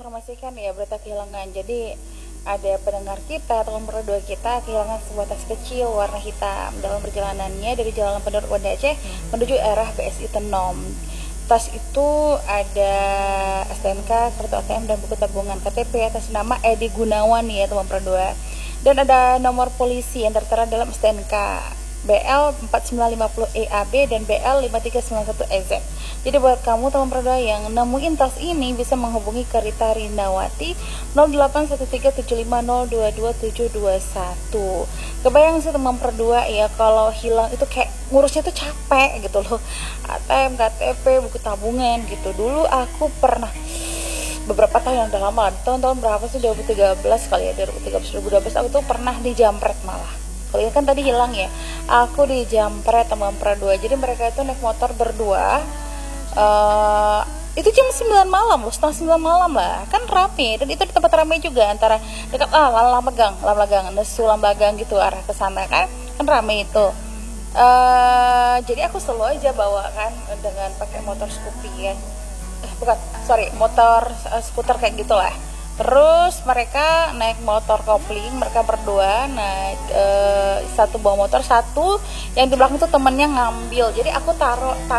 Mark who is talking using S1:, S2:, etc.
S1: informasikan ya berita kehilangan. Jadi ada pendengar kita atau berdua kita kehilangan sebuah tas kecil warna hitam dalam perjalanannya dari Jalan Penduduk Banda Aceh menuju arah BSI Tenom. Tas itu ada STNK, kartu ATM dan buku tabungan KTP atas nama Edi Gunawan ya teman berdua. Dan ada nomor polisi yang tertera dalam STNK BL 4950 EAB dan BL 5391 EZ. Jadi buat kamu teman berdua yang nemuin tas ini bisa menghubungi ke Rita Rindawati 081375022721. Kebayang sih teman berdua ya kalau hilang itu kayak ngurusnya tuh capek gitu loh. ATM, KTP, buku tabungan gitu. Dulu aku pernah beberapa tahun yang udah lama, tahun-tahun berapa sih, 2013 kali ya, 2013 2012 aku tuh pernah dijamret malah. Kalau ini kan tadi hilang ya, aku dijamret teman berdua. Jadi mereka itu naik motor berdua, itu jam 9 malam loh, setengah 9 malam lah, kan rame, dan itu di tempat rame juga, antara dekat Lamlagang, Nesu Lamlagang gitu arah ke sana kan rame itu. Jadi aku selalu aja bawa kan dengan pakai motor Scoopy ya, motor skuter kayak gitulah. Terus mereka naik motor kopling, mereka berdua naik, satu bawa motor, satu yang di belakang itu temennya ngambil. Jadi aku taruh tas